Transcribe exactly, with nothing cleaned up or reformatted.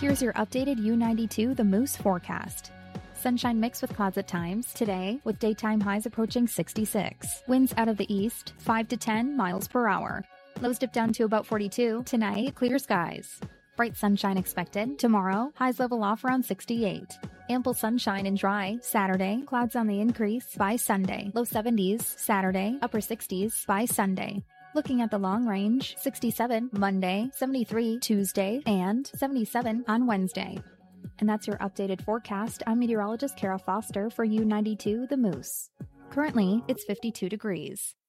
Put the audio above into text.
Here's your updated U ninety-two The Moose forecast. Sunshine mixed with clouds at times today, with daytime highs approaching sixty-six. Winds out of the east, five to ten miles per hour. Lows dip down to about forty-two. Tonight, clear skies. Bright sunshine expected. Tomorrow, highs level off around sixty-eight. Ample sunshine and dry. Saturday, clouds on the increase by Sunday. Low seventies. Saturday, upper sixties by Sunday. Looking at the long range, sixty-seven Monday, seventy-three Tuesday, and seventy-seven on Wednesday. And that's your updated forecast. I'm meteorologist Kara Foster for U ninety-two The Moose. Currently, it's fifty-two degrees.